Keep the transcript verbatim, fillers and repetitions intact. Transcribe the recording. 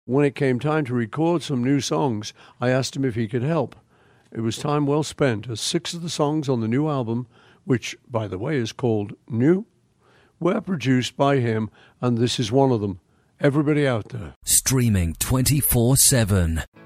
When it came time to record some new songs, I asked him if he could help. It was time well spent, as six of the songs on the new album, which, by the way, is called New, were produced by him, and this is one of them. Everybody out there. Streaming twenty-four seven.